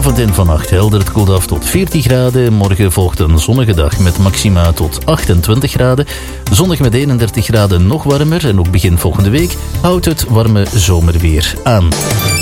Vanavond en vannacht helder. Het koelt af tot 14 graden. Morgen volgt een zonnige dag met maxima tot 28 graden. Zondag met 31 graden nog warmer. En ook begin volgende week houdt het warme zomerweer aan.